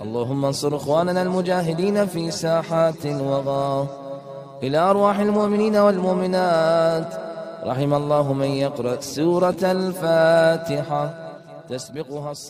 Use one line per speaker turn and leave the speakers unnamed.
اللهم انصر إخواننا المجاهدين في ساحات الوغى. إلى أرواح المؤمنين والمؤمنات، رحم الله من يقرأ سورة الفاتحة تسبقها